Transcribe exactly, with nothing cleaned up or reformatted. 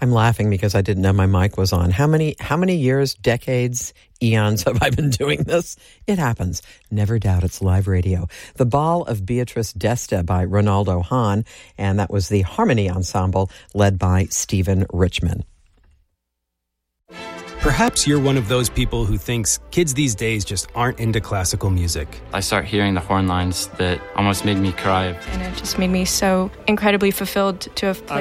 I'm laughing because I didn't know my mic was on. How many how many years, decades, eons have I been doing this? It happens. Never doubt it's live radio. The Ball of Beatrice d'Este by Ronaldo Hahn, and that was the Harmony Ensemble led by Stephen Richman. Perhaps you're one of those people who thinks kids these days just aren't into classical music. I start hearing the horn lines that almost made me cry. And it just made me so incredibly fulfilled to have played.